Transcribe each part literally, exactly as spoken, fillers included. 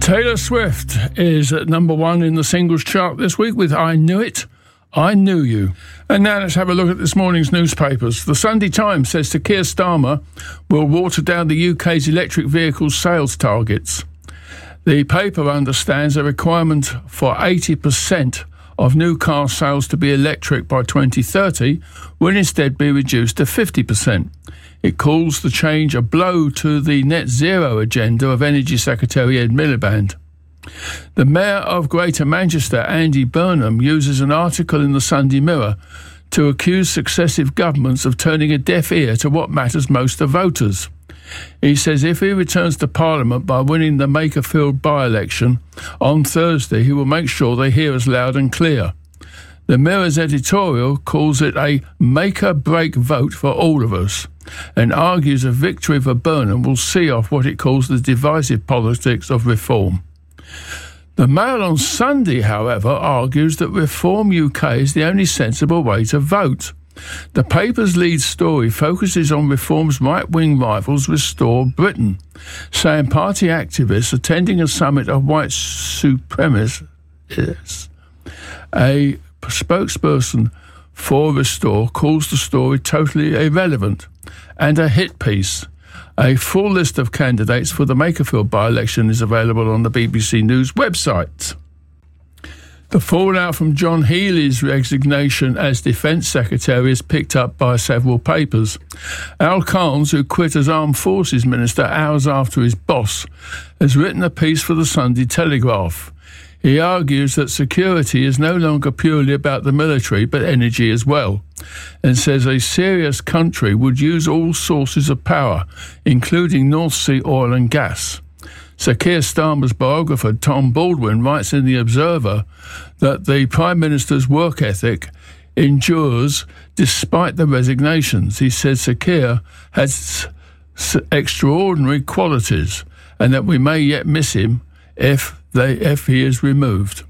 Taylor Swift is at number one in the singles chart this week with I Knew It, I Knew You. And now let's have a look at this morning's newspapers. The Sunday Times says Sir Keir Starmer will water down the U K's electric vehicle sales targets. The paper understands a requirement for eighty percent of new car sales to be electric by twenty thirty will instead be reduced to fifty percent. It calls the change a blow to the net zero agenda of Energy Secretary Ed Miliband. The Mayor of Greater Manchester, Andy Burnham, uses an article in the Sunday Mirror to accuse successive governments of turning a deaf ear to what matters most to voters. He says if he returns to Parliament by winning the Makerfield by-election on Thursday, he will make sure they hear us loud and clear. The Mirror's editorial calls it a make-or-break vote for all of us and argues a victory for Burnham will see off what it calls the divisive politics of reform. The Mail on Sunday, however, argues that Reform U K is the only sensible way to vote. The paper's lead story focuses on Reform's right-wing rivals Restore Britain, saying party activists attending a summit of white supremacists. A spokesperson for Restore calls the story totally irrelevant and a hit piece. A full list of candidates for the Makerfield by-election is available on the B B C News website. The fallout from John Healey's resignation as Defence Secretary is picked up by several papers. Al Carnes, who quit as Armed Forces Minister hours after his boss, has written a piece for the Sunday Telegraph. He argues that security is no longer purely about the military but energy as well, and says a serious country would use all sources of power, including North Sea oil and gas. Sir Keir Starmer's biographer Tom Baldwin writes in The Observer that the Prime Minister's work ethic endures despite the resignations. He says Sir Keir has extraordinary qualities and that we may yet miss him if they if he is removed.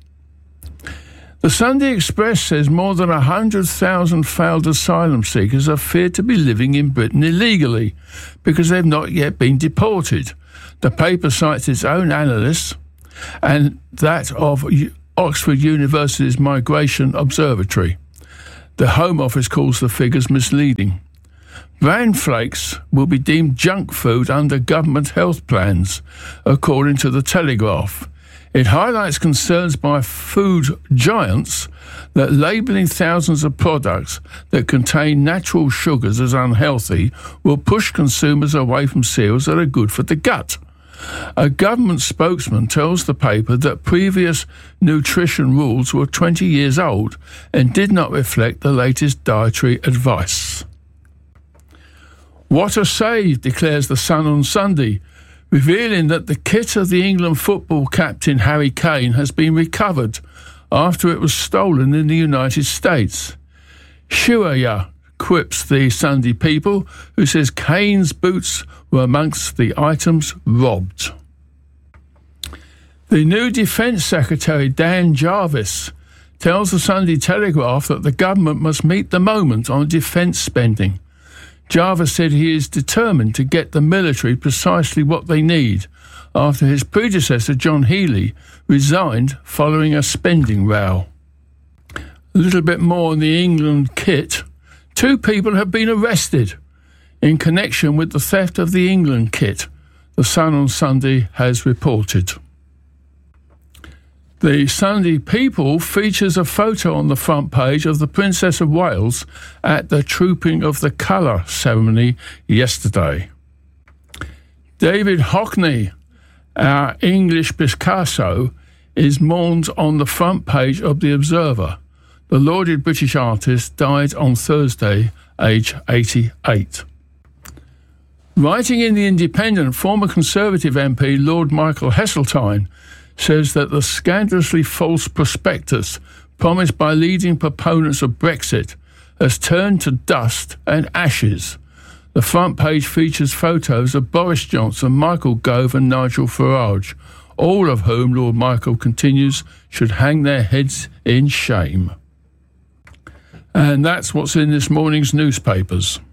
The Sunday Express says more than one hundred thousand failed asylum seekers are feared to be living in Britain illegally because they've not yet been deported. The paper cites its own analysts and that of Oxford University's Migration Observatory. The Home Office calls the figures misleading. Bran flakes will be deemed junk food under government health plans, according to the Telegraph. It highlights concerns by food giants that labelling thousands of products that contain natural sugars as unhealthy will push consumers away from cereals that are good for the gut. A government spokesman tells the paper that previous nutrition rules were twenty years old and did not reflect the latest dietary advice. What a save, declares The Sun on Sunday, revealing that the kit of the England football captain Harry Kane has been recovered after it was stolen in the United States. Shuaya quips the Sunday People, who says Kane's boots were amongst the items robbed. The new Defence Secretary, Dan Jarvis, tells the Sunday Telegraph that the government must meet the moment on defence spending. Jarvis said he is determined to get the military precisely what they need after his predecessor, John Healey, resigned following a spending row. A little bit more on the England kit. Two people have been arrested in connection with the theft of the England kit, The Sun on Sunday has reported. The Sunday People features a photo on the front page of the Princess of Wales at the Trooping of the Colour ceremony yesterday. David Hockney, our English Picasso, is mourned on the front page of The Observer. The lauded British artist died on Thursday, aged eighty-eight. Writing in The Independent, former Conservative M P Lord Michael Heseltine says that the scandalously false prospectus promised by leading proponents of Brexit has turned to dust and ashes. The front page features photos of Boris Johnson, Michael Gove and Nigel Farage, all of whom, Lord Michael continues, should hang their heads in shame. And that's what's in this morning's newspapers.